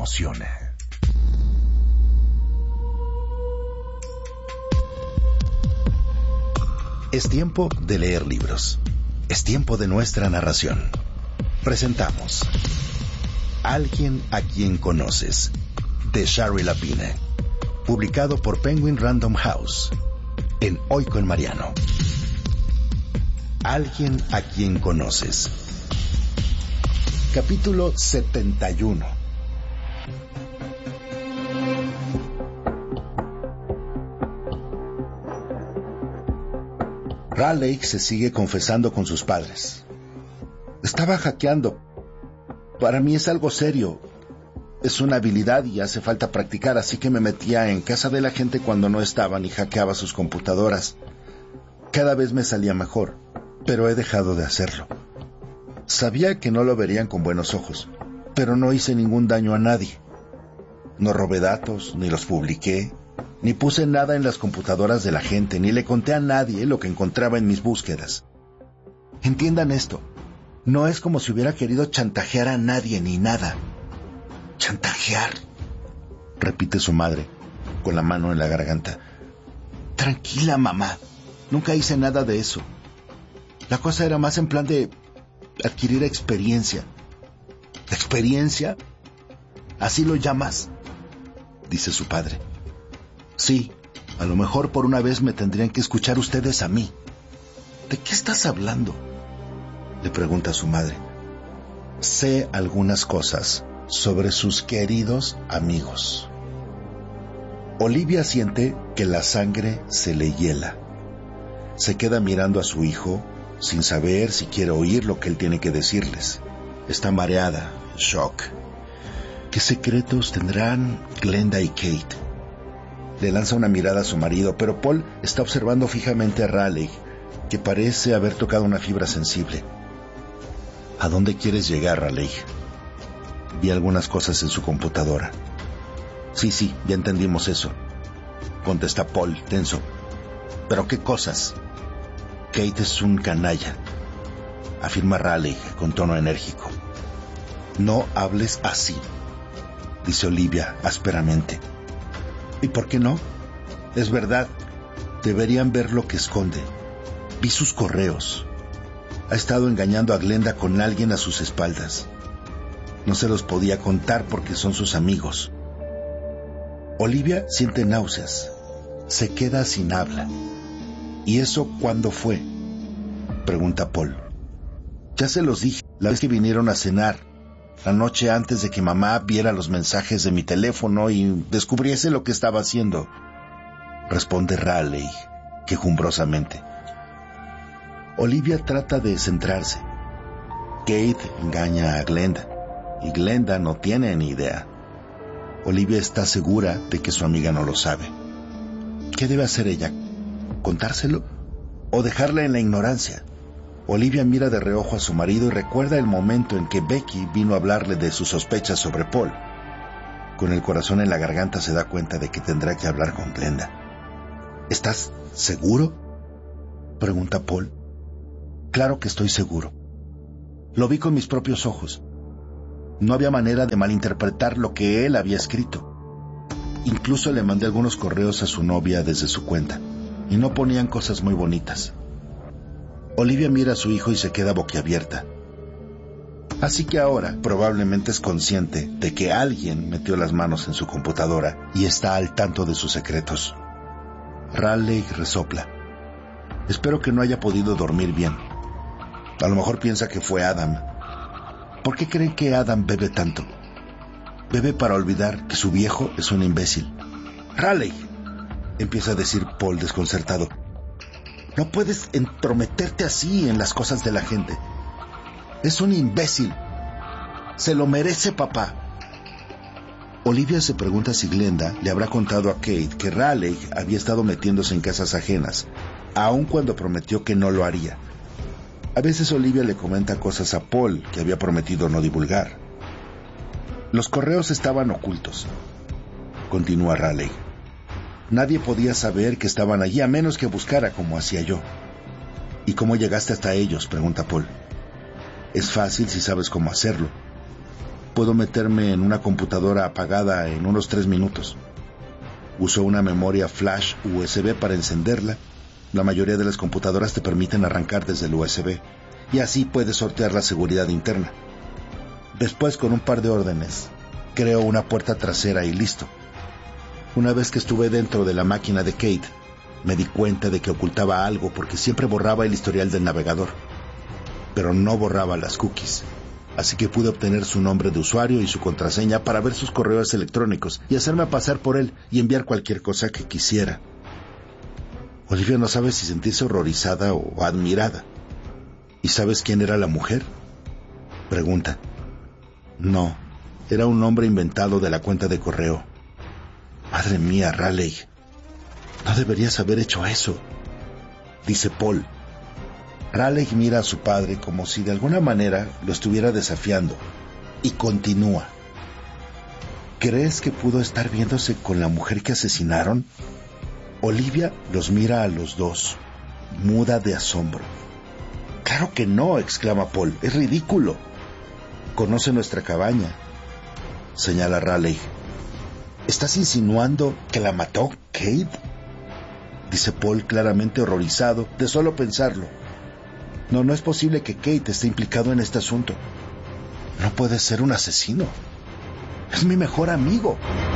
emociona. Es tiempo de leer libros. Es tiempo de nuestra narración. Presentamos Alguien a quien conoces, de Shari Lapine, publicado por Penguin Random House, en Hoy con Mariano. Alguien a quien conoces. Capítulo 71. Raleigh se sigue confesando con sus padres. Estaba hackeando. Para mí es algo serio. Es una habilidad y hace falta practicar, así que me metía en casa de la gente cuando no estaban y hackeaba sus computadoras. Cada vez me salía mejor, pero he dejado de hacerlo. Sabía que no lo verían con buenos ojos, pero no hice ningún daño a nadie. No robé datos, ni los publiqué, ni puse nada en las computadoras de la gente, ni le conté a nadie lo que encontraba en mis búsquedas. Entiendan esto. No es como si hubiera querido chantajear a nadie ni nada. ¿Chantajear?, repite su madre, con la mano en la garganta. Tranquila, mamá. Nunca hice nada de eso. La cosa era más en plan de adquirir experiencia. ¿Experiencia? ¿Así lo llamas?, dice su padre. Sí, a lo mejor por una vez me tendrían que escuchar ustedes a mí. ¿De qué estás hablando?, le pregunta su madre. Sé algunas cosas sobre sus queridos amigos. Olivia siente que la sangre se le hiela. Se queda mirando a su hijo sin saber si quiere oír lo que él tiene que decirles. Está mareada, shock. ¿Qué secretos tendrán Glenda y Kate? Le lanza una mirada a su marido, pero Paul está observando fijamente a Raleigh, que parece haber tocado una fibra sensible. ¿A dónde quieres llegar, Raleigh? Vi algunas cosas en su computadora. Sí, ya entendimos eso, contesta Paul, tenso. ¿Pero qué cosas? Kate es un canalla, afirma Raleigh con tono enérgico. No hables así, dice Olivia ásperamente. ¿Y por qué no? Es verdad. Deberían ver lo que esconde. Vi sus correos. Ha estado engañando a Glenda con alguien a sus espaldas. No se los podía contar porque son sus amigos. Olivia siente náuseas. Se queda sin habla. ¿Y eso cuándo fue?, pregunta Paul. Ya se los dije la vez que vinieron a cenar, la noche antes de que mamá viera los mensajes de mi teléfono y descubriese lo que estaba haciendo, responde Raleigh quejumbrosamente. Olivia trata de centrarse. Kate engaña a Glenda y Glenda no tiene ni idea. Olivia está segura de que su amiga no lo sabe. ¿Qué debe hacer ella? ¿Contárselo o dejarla en la ignorancia? Olivia mira de reojo a su marido y recuerda el momento en que Becky vino a hablarle de sus sospechas sobre Paul. Con el corazón en la garganta se da cuenta de que tendrá que hablar con Glenda. ¿Estás seguro?, pregunta Paul. Claro que estoy seguro. Lo vi con mis propios ojos. No había manera de malinterpretar lo que él había escrito. Incluso le mandé algunos correos a su novia desde su cuenta, y no ponían cosas muy bonitas. Olivia mira a su hijo y se queda boquiabierta. Así que ahora probablemente es consciente de que alguien metió las manos en su computadora y está al tanto de sus secretos. Raleigh resopla. Espero que no haya podido dormir bien. A lo mejor piensa que fue Adam. ¿Por qué creen que Adam bebe tanto? Bebe para olvidar que su viejo es un imbécil. Raleigh, empieza a decir Paul desconcertado. No puedes entrometerte así en las cosas de la gente. Es un imbécil. Se lo merece, papá. Olivia se pregunta si Glenda le habrá contado a Kate que Raleigh había estado metiéndose en casas ajenas, aun cuando prometió que no lo haría. A veces Olivia le comenta cosas a Paul que había prometido no divulgar. Los correos estaban ocultos, continúa Raleigh. Nadie podía saber que estaban allí a menos que buscara como hacía yo. ¿Y cómo llegaste hasta ellos?, pregunta Paul. Es fácil si sabes cómo hacerlo. Puedo meterme en una computadora apagada en unos 3 minutos. Uso una memoria flash USB para encenderla. La mayoría de las computadoras te permiten arrancar desde el USB, y así puedes sortear la seguridad interna. Después, con un par de órdenes, creo una puerta trasera y listo. Una vez que estuve dentro de la máquina de Kate, me di cuenta de que ocultaba algo porque siempre borraba el historial del navegador, pero no borraba las cookies. Así que pude obtener su nombre de usuario y su contraseña para ver sus correos electrónicos y hacerme pasar por él y enviar cualquier cosa que quisiera. Olivia no sabe si sentirse horrorizada o admirada. ¿Y sabes quién era la mujer?, pregunta. No, era un nombre inventado de la cuenta de correo. Madre mía, Raleigh, no deberías haber hecho eso, dice Paul. Raleigh mira a su padre como si de alguna manera lo estuviera desafiando y continúa. ¿Crees que pudo estar viéndose con la mujer que asesinaron? Olivia los mira a los dos, muda de asombro. Claro que no, exclama Paul, es ridículo. Conoce nuestra cabaña, señala Raleigh. ¿Estás insinuando que la mató Kate?, dice Paul, claramente horrorizado de solo pensarlo. No es posible que Kate esté implicado en este asunto. No puede ser un asesino. Es mi mejor amigo.